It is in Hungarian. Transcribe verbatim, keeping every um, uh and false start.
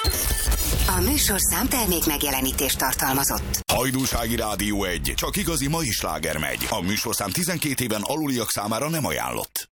A műsorszám termék megjelenítést tartalmazott. Hajdúsági Rádió egy, csak igazi mai sláger megy. A műsorszám tizenkét éven aluliak számára nem ajánlott.